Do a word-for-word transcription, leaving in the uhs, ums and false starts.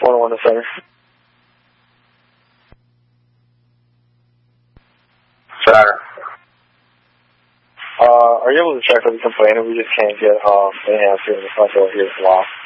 one oh one to center. Center. Uh, are you able to check with the complainant? We just can't get um, an answer in the front door here. It's locked.